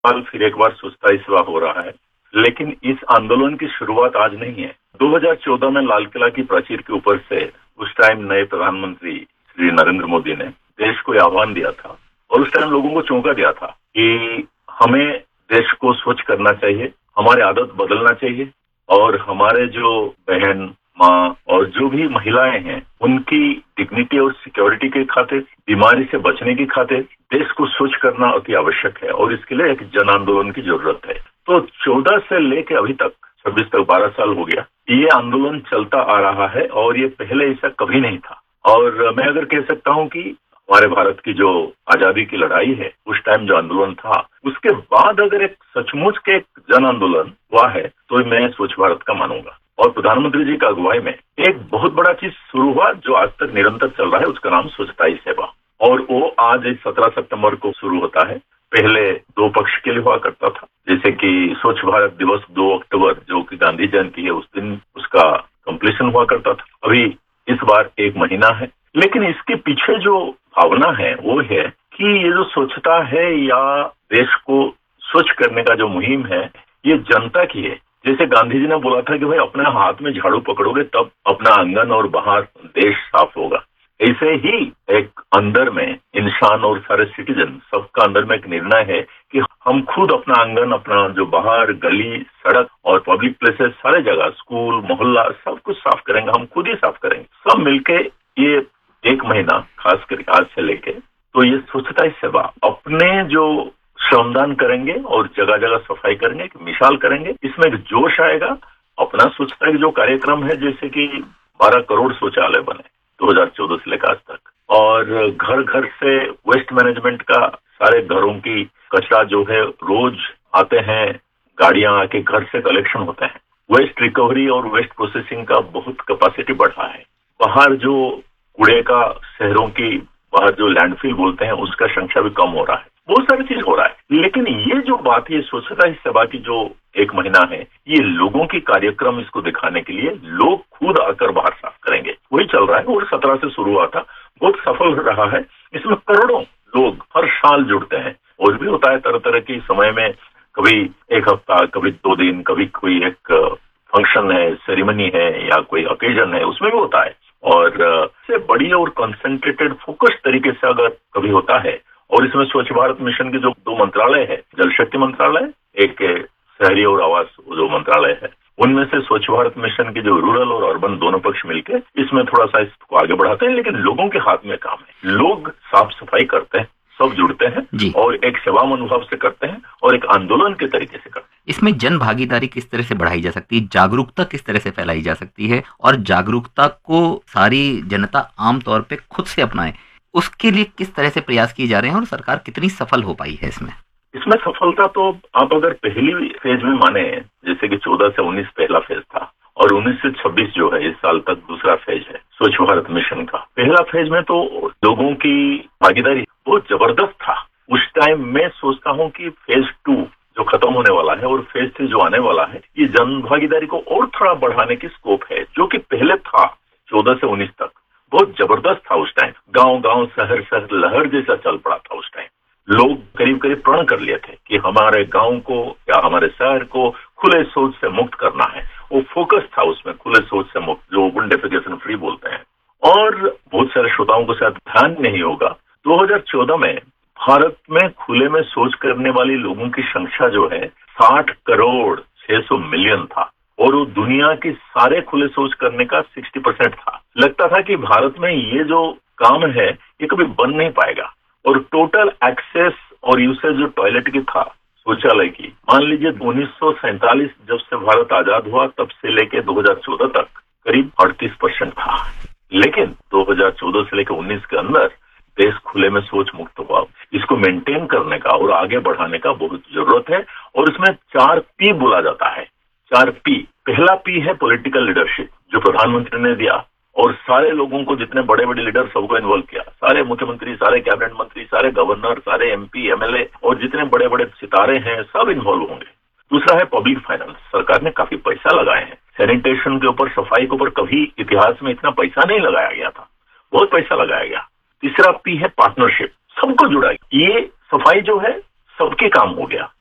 साल फिर एक बार स्वच्छता ही सेवा हो रहा है, लेकिन इस आंदोलन की शुरुआत आज नहीं है। 2014 में लाल किला की प्राचीर के ऊपर से उस टाइम नए प्रधानमंत्री श्री नरेंद्र मोदी ने देश को आह्वान दिया था और उस टाइम लोगों को चौंका दिया था कि हमें देश को स्वच्छ करना चाहिए, हमारी आदत बदलना चाहिए और हमारे जो बहन, माँ और जो भी महिलाएं हैं उनकी डिग्निटी और सिक्योरिटी के खातिर, बीमारी से बचने की खातिर देश को स्वच्छ करना अति आवश्यक है और इसके लिए एक जन आंदोलन की जरूरत है। तो 14 से लेके अभी तक 26 तक 12 साल हो गया, ये आंदोलन चलता आ रहा है और ये पहले ऐसा कभी नहीं था। और मैं अगर कह सकता हूँ कि हमारे भारत की जो आजादी की लड़ाई है, उस टाइम जो आंदोलन था, उसके बाद अगर एक सचमुच के एक जन आंदोलन हुआ है तो मैं स्वच्छ भारत का मानूंगा। और प्रधानमंत्री जी का अगुवाई में एक बहुत बड़ा चीज शुरू हुआ जो आज तक निरंतर चल रहा है, उसका नाम स्वच्छता ही सेवा। और वो आज 17 सितंबर को शुरू होता है। पहले 2 पक्ष के लिए हुआ करता था, जैसे कि स्वच्छ भारत दिवस 2 अक्टूबर जो कि गांधी जयंती है, उस दिन उसका कंप्लीशन हुआ करता था। अभी इस बार 1 महीना है, लेकिन इसके पीछे जो भावना है वो है कि ये जो स्वच्छता है या देश को स्वच्छ करने का जो मुहिम है, ये जनता की है। जैसे गांधी जी ने बोला था कि भाई अपने हाथ में झाड़ू पकड़ोगे तब अपना आंगन और बाहर देश साफ होगा। ऐसे ही एक अंदर में इंसान और सारे सिटीजन सबका अंदर में एक निर्णय है कि हम खुद अपना आंगन, अपना जो बाहर गली, सड़क और पब्लिक प्लेसेस, सारे जगह, स्कूल, मोहल्ला, सब कुछ साफ करेंगे, हम खुद ही साफ करेंगे। सब मिलके ये 1 महीना खास करके आज से लेके तो ये स्वच्छता ही सेवा अपने जो श्रमदान करेंगे और जगह जगह सफाई करेंगे, एक मिसाल करेंगे, इसमें एक जोश आएगा। अपना स्वच्छता के जो कार्यक्रम है, जैसे कि 12 करोड़ शौचालय बने 2014 से लेकर आज तक, और घर घर से वेस्ट मैनेजमेंट का, सारे घरों की कचरा जो है रोज आते हैं, गाड़ियां आके घर से कलेक्शन होते हैं। वेस्ट रिकवरी और वेस्ट प्रोसेसिंग का बहुत कैपेसिटी बढ़ा है। बाहर जो कूड़े का शहरों की बाहर जो लैंडफिल बोलते हैं उसका संख्या भी कम हो रहा है। बहुत सारी चीज हो रहा है, लेकिन ये जो बात है स्वच्छता ही सेवा की जो 1 महीना है, ये लोगों की कार्यक्रम इसको दिखाने के लिए लोग खुद आकर बाहर साफ करेंगे, वही चल रहा है। और 17 से शुरू हुआ था, बहुत सफल रहा है। इसमें करोड़ों लोग हर साल जुड़ते हैं और भी होता है तरह तरह की समय में, कभी 1 हफ्ता, कभी 2 दिन, कभी कोई एक फंक्शन है, सेरेमनी है या कोई ओकेजन है, उसमें भी होता है। और से बड़ी और कंसंट्रेटेड फोकस तरीके से अगर कभी होता है, और इसमें स्वच्छ भारत मिशन के जो 2 मंत्रालय है, जल शक्ति मंत्रालय, एक शहरी और आवास जो मंत्रालय है, उनमें से स्वच्छ भारत मिशन के जो रूरल और अर्बन दोनों पक्ष मिलकर इसमें थोड़ा सा इसको आगे बढ़ाते हैं। लेकिन लोगों के हाथ में काम है, लोग साफ सफाई करते हैं, सब जुड़ते हैं और एक सेवा मनोभाव से करते हैं और एक आंदोलन के तरीके से करते हैं। इसमें जन भागीदारी किस तरह से बढ़ाई जा सकती है, जागरूकता किस तरह से फैलाई जा सकती है, और जागरूकता को सारी जनता आमतौर पे खुद से अपनाए, उसके लिए किस तरह से प्रयास किए जा रहे हैं और सरकार कितनी सफल हो पाई है इसमें सफलता तो आप अगर पहली फेज में माने, जैसे कि 14 से 19 पहला फेज था और 19 से 26 जो है इस साल तक दूसरा फेज है स्वच्छ भारत मिशन का। पहला फेज में तो लोगों की भागीदारी बहुत जबरदस्त था। उस टाइम मैं सोचता हूँ कि फेज 2 जो खत्म होने वाला है और फेज 3 जो आने वाला है, ये जन भागीदारी को और थोड़ा बढ़ाने की स्कोप है, जो कि पहले था 14 से 19 तक बहुत जबरदस्त था। उस टाइम गांव गांव, शहर शहर लहर जैसा चल पड़ा था। उस टाइम लोग करीब करीब प्रण कर लिए थे कि हमारे गांव को या हमारे शहर को खुले शौच से मुक्त करना है। वो फोकस था उसमें, खुले शौच से मुक्त, जो ओपन डेफिकेशन फ्री बोलते हैं। और बहुत सारे श्रोताओं को शायद ध्यान नहीं होगा, 2014 में भारत में खुले में शौच करने वाली लोगों की संख्या जो है 60 करोड़ 600 मिलियन था और वो दुनिया की सारे खुले शौच करने का 60% था। लगता था कि भारत में ये जो काम है ये कभी बन नहीं पाएगा। और टोटल एक्सेस और यूसेज जो टॉयलेट की था, शौचालय की, मान लीजिए 1947 जब से भारत आजाद हुआ तब से लेके 2014 तक करीब 38% था। लेकिन 2014 से लेकर 19 के अंदर देश खुले में शौच मुक्त हुआ। इसको मेंटेन करने का और आगे बढ़ाने का बहुत जरूरत है। और इसमें 4 P बोला जाता है। 4 P, पहला P है पॉलिटिकल लीडरशिप, जो प्रधानमंत्री ने दिया और सारे लोगों को, जितने बड़े बड़े लीडर सबको इन्वॉल्व किया, सारे मुख्यमंत्री, सारे कैबिनेट मंत्री, सारे गवर्नर, सारे MP, MLA और जितने बड़े बड़े सितारे हैं सब इन्वॉल्व होंगे। दूसरा है पब्लिक फाइनेंस, सरकार ने काफी पैसा लगाए हैं सैनिटेशन के ऊपर, सफाई के ऊपर। कभी इतिहास में इतना पैसा नहीं लगाया गया था, बहुत पैसा लगाया गया। तीसरा P है पार्टनरशिप, सबको जुड़ा। ये सफाई जो है सबके काम हो गया,